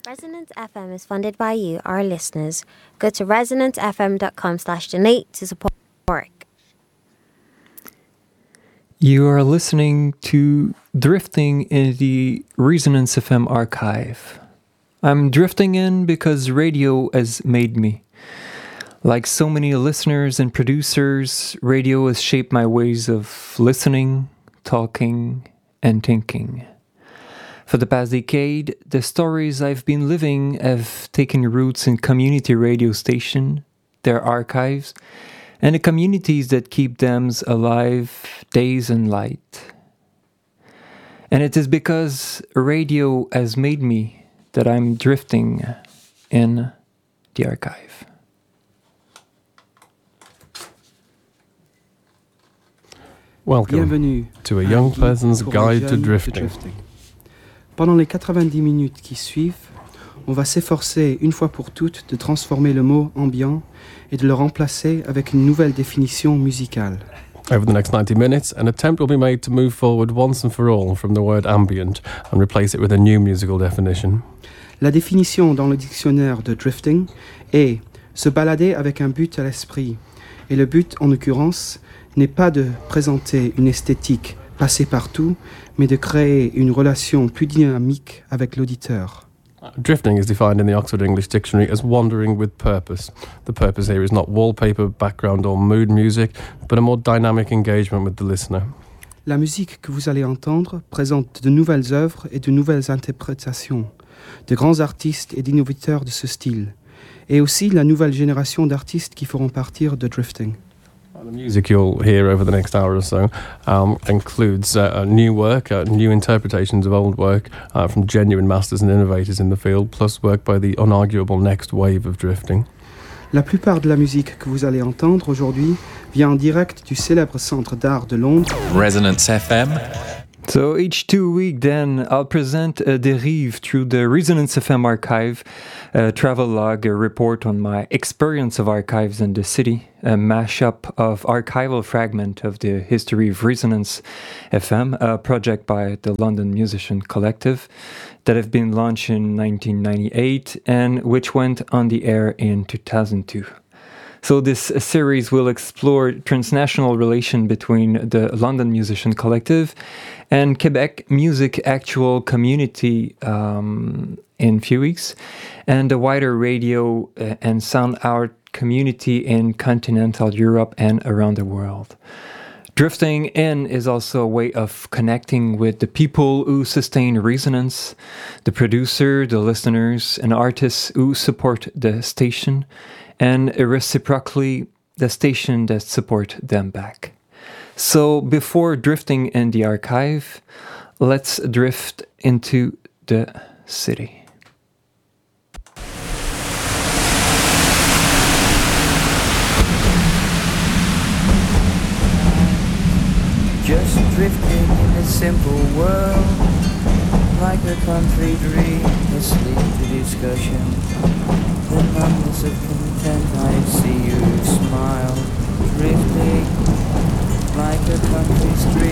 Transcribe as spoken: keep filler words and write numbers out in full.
Resonance F M is funded by you, our listeners. Go to resonance f m dot com slash donate to support work. You are listening to Drifting in the Resonance F M archive. I'm drifting in because radio has made me. Like so many listeners and producers, radio has shaped my ways of listening, talking, and thinking. For the past decade, the stories I've been living have taken roots in community radio stations, their archives, and the communities that keep them alive, days and light. And it is because radio has made me that I'm drifting in the archive. Welcome Bienvenue to a young person's guide to de drifting. drifting. Pendant les quatre-vingt-dix minutes qui suivent, on va s'efforcer une fois pour toutes de transformer le mot ambiant et de le remplacer avec une nouvelle définition musicale. Over the next ninety minutes, an attempt will be made to move forward once and for all from the word ambient and replace it with a new musical definition. La définition dans le dictionnaire de drifting est se balader avec un but à l'esprit. Et le but, en l'occurrence, n'est pas de présenter une esthétique passée partout, mais de créer une relation plus dynamique avec l'auditeur. Drifting is defined in the Oxford English Dictionary as wandering with purpose. The purpose here is not wallpaper, background or mood music, but a more dynamic engagement with the listener. La musique que vous allez entendre présente de nouvelles œuvres et de nouvelles interprétations, de grands artistes et d'innovateurs de ce style, et aussi la nouvelle génération d'artistes qui feront partir de drifting. The music you'll hear over the next hour or so um, includes uh, new work, uh, new interpretations of old work uh, from genuine masters and innovators in the field, plus work by the unarguable next wave of drifting. La plupart de la musique que vous allez entendre aujourd'hui vient en direct du célèbre Centre d'art de Londres. Resonance F M. So each two week then I'll present a derive through the Resonance F M archive, a travel log, a report on my experience of archives in the city, a mashup of archival fragment of the history of Resonance F M, a project by the London Musician Collective that have been launched in nineteen ninety-eight and which went on the air in two thousand two. So this series will explore transnational relation between the London Musician Collective and Quebec Music Actual Community um, in a few weeks, and the wider radio and sound art community in continental Europe and around the world. Drifting in is also a way of connecting with the people who sustain Resonance, the producer, the listeners, and artists who support the station, and reciprocally the station that support them back. So before drifting in the archive, let's drift into the city. Just drifting in a simple world, like a country dream, asleep to discussion. The numbness of content, I see you smile, drifting like a country stream.